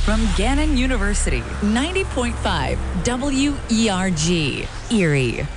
From Gannon University, 90.5 WERG, Erie.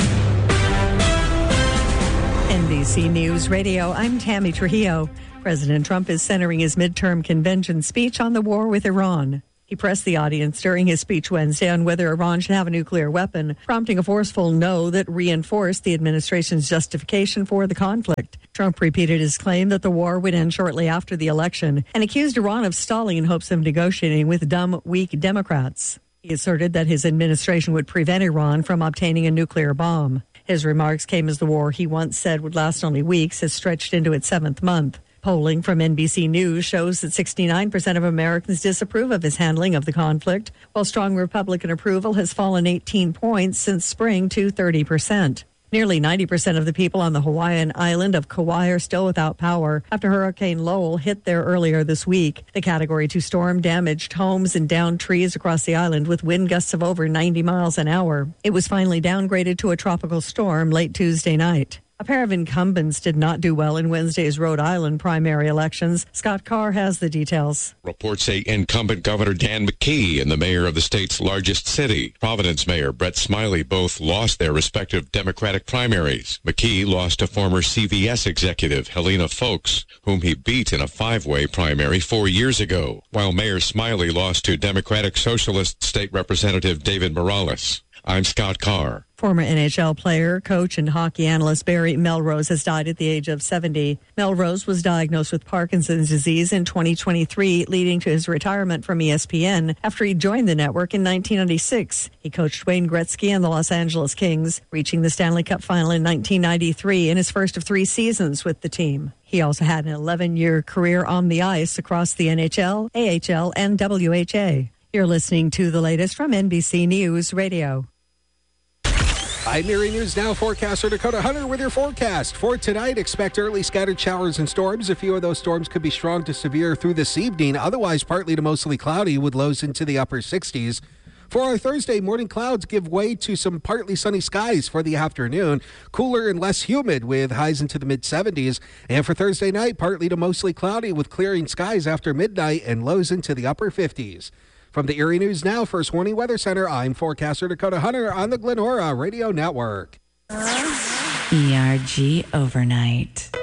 NBC News Radio, I'm Tammy Trujillo. President Trump is centering his midterm convention speech on the war with Iran. He pressed the audience during his speech Wednesday on whether Iran should have a nuclear weapon, prompting a forceful no that reinforced the administration's justification for the conflict. Trump repeated his claim that the war would end shortly after the election and accused Iran of stalling in hopes of negotiating with dumb, weak Democrats. He asserted that his administration would prevent Iran from obtaining a nuclear bomb. His remarks came as the war he once said would last only weeks has stretched into its 7th month. Polling from NBC News shows that 69% of Americans disapprove of his handling of the conflict, while strong Republican approval has fallen 18 points since spring to 30%. Nearly 90% of the people on the Hawaiian island of Kauai are still without power after Hurricane Lowell hit there earlier this week. The Category 2 storm damaged homes and downed trees across the island with wind gusts of over 90 miles an hour. It was finally downgraded to a tropical storm late Tuesday night. A pair of incumbents did not do well in Wednesday's Rhode Island primary elections. Scott Carr has the details. Reports say incumbent Governor Dan McKee and the mayor of the state's largest city, Providence Mayor Brett Smiley, both lost their respective Democratic primaries. McKee lost to former CVS executive Helena Foulkes, whom he beat in a 5-way primary 4 years ago, while Mayor Smiley lost to Democratic Socialist State Representative David Morales. I'm Scott Carr. Former NHL player, coach, and hockey analyst Barry Melrose has died at the age of 70. Melrose was diagnosed with Parkinson's disease in 2023, leading to his retirement from ESPN after he joined the network in 1996. He coached Wayne Gretzky and the Los Angeles Kings, reaching the Stanley Cup final in 1993 in his first of 3 seasons with the team. He also had an 11-year career on the ice across the NHL, AHL, and WHA. You're listening to the latest from NBC News Radio. I'm Erie News Now forecaster Dakota Hunter with your forecast. For tonight, expect early scattered showers and storms. A few of those storms could be strong to severe through this evening. Otherwise, partly to mostly cloudy with lows into the upper 60s. For our Thursday, morning clouds give way to some partly sunny skies for the afternoon. Cooler and less humid with highs into the mid-70s. And for Thursday night, partly to mostly cloudy with clearing skies after midnight and lows into the upper 50s. From the Erie News Now First Warning Weather Center, I'm forecaster Dakota Hunter on the Glenora Radio Network. ERG Overnight.